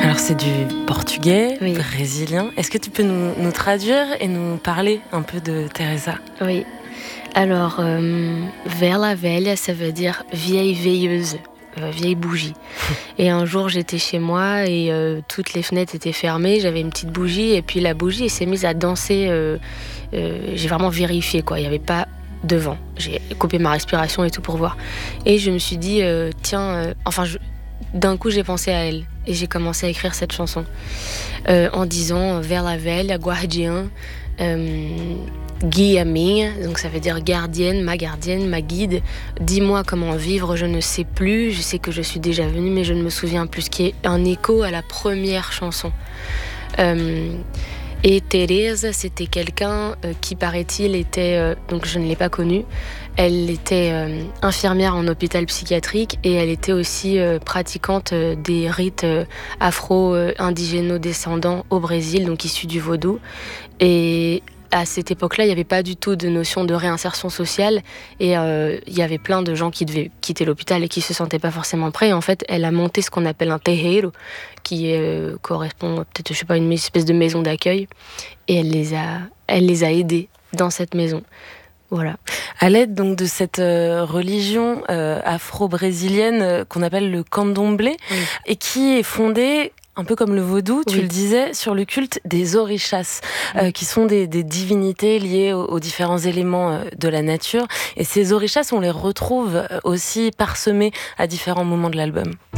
Alors c'est du portugais, Oui. brésilien. Est-ce que tu peux nous traduire et nous parler un peu de Teresa? Oui. Alors, Vela velha, ça veut dire vieille veilleuse, vieille bougie. Et un jour, j'étais chez moi et toutes les fenêtres étaient fermées. J'avais une petite bougie et puis la bougie elle s'est mise à danser. J'ai vraiment vérifié, quoi. Il n'y avait pas de vent. J'ai coupé ma respiration et tout pour voir. Et je me suis dit, d'un coup, j'ai pensé à elle. Et j'ai commencé à écrire cette chanson en disant Vela velha, guardiã, guia minha, donc ça veut dire gardienne, ma guide. Dis-moi comment vivre, je ne sais plus. Je sais que je suis déjà venue, mais je ne me souviens plus. Ce qui est un écho à la première chanson. Et Teresa, c'était quelqu'un qui, paraît-il, était... donc je ne l'ai pas connue. Elle était infirmière en hôpital psychiatrique et elle était aussi pratiquante des rites afro-indigéno-descendants au Brésil, donc issus du vaudou. Et à cette époque-là, il n'y avait pas du tout de notion de réinsertion sociale et il y avait plein de gens qui devaient quitter l'hôpital et qui ne se sentaient pas forcément prêts. Et en fait, elle a monté ce qu'on appelle un terreiro, qui correspond peut-être, je sais pas, une espèce de maison d'accueil. Et elle les a aidés dans cette maison. Voilà. À l'aide donc de cette religion afro-brésilienne qu'on appelle le candomblé, Oui. et qui est fondée un peu comme le vaudou, tu Oui. le disais, sur le culte des orishas, qui sont des divinités liées aux différents éléments de la nature. Et ces orishas, on les retrouve aussi parsemés à différents moments de l'album.